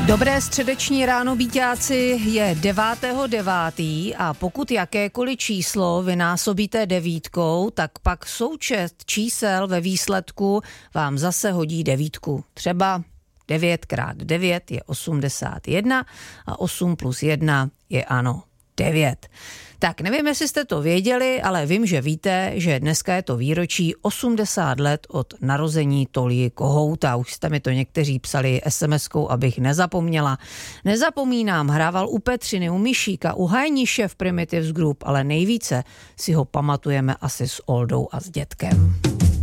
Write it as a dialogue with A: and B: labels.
A: Dobré středeční ráno, býťáci, je 9.9. a pokud jakékoliv číslo vynásobíte 9, tak pak součet čísel ve výsledku vám zase hodí 9. Třeba 9 x 9 je 81 a 8 plus 1 je ano 9. Tak nevím, jestli jste to věděli, ale vím, že víte, že dneska je to výročí 80 let od narození Tolji Kohouta. Už jste mi to někteří psali SMS-kou, abych nezapomněla. Nezapomínám, hrával u Petřiny, u Myšíka, u Hajniše v Primitives Group, ale nejvíce si ho pamatujeme asi s Oldou a s dětkem.